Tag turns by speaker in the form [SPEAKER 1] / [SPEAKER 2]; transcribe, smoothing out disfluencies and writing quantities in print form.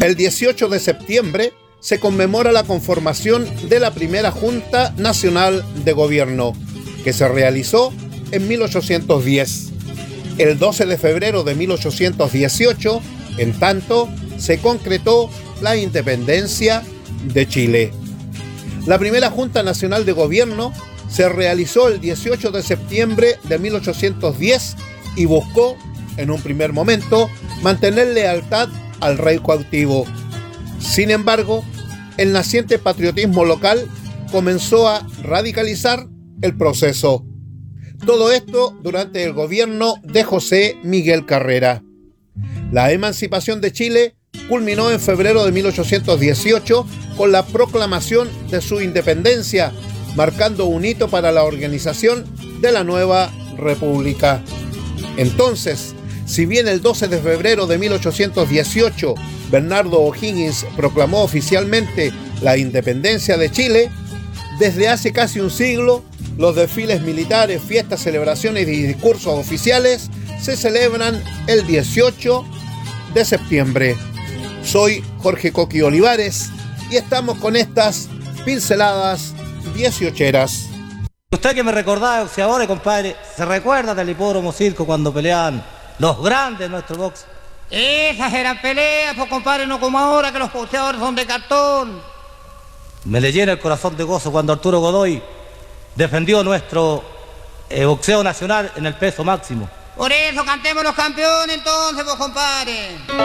[SPEAKER 1] El 18 de septiembre se conmemora la conformación de la primera Junta Nacional de Gobierno, que se realizó en 1810. El 12 de febrero de 1818, en tanto, se concretó la independencia de Chile. La primera Junta Nacional de Gobierno se realizó el 18 de septiembre de 1810 y buscó, en un primer momento, mantener lealtad al rey cautivo. Sin embargo, el naciente patriotismo local comenzó a radicalizar el proceso. Todo esto durante el gobierno de José Miguel Carrera. La emancipación de Chile culminó en febrero de 1818 con la proclamación de su independencia, marcando un hito para la organización de la nueva república. Entonces, si bien el 12 de febrero de 1818 Bernardo O'Higgins proclamó oficialmente la independencia de Chile, desde hace casi un siglo, los desfiles militares, fiestas, celebraciones y discursos oficiales se celebran el 18 de septiembre. Soy Jorge Coqui Olivares y estamos con estas pinceladas 18eras.
[SPEAKER 2] Usted que me recordaba, boxeadores, compadre, ¿se recuerda del hipódromo circo cuando peleaban los grandes de nuestro box?
[SPEAKER 3] Esas eran peleas, pues compadre, no como ahora que los boxeadores son de cartón.
[SPEAKER 2] Me le llena el corazón de gozo cuando Arturo Godoy defendió nuestro boxeo nacional en el peso máximo.
[SPEAKER 3] Por eso cantemos los campeones entonces, pues compadre.